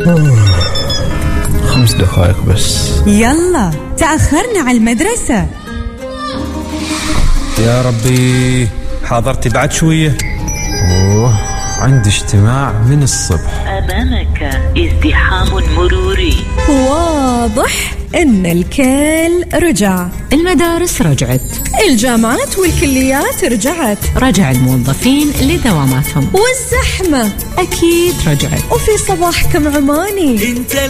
5 دقائق بس. يلا تأخرنا على المدرسة. يا ربي حاضرتي بعد شوية. عندي اجتماع من الصبح. أمامك ازدحام مروري. واضح إن الكل رجع. المدارس رجعت، الجامعات والكليات رجعت، رجع الموظفين لدواماتهم، والزحمة أكيد رجعت. وفي صباحكم عماني. انت